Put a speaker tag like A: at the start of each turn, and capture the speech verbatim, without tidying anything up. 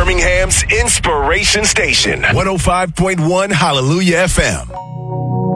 A: Birmingham's Inspiration Station, one oh five point one Hallelujah F M.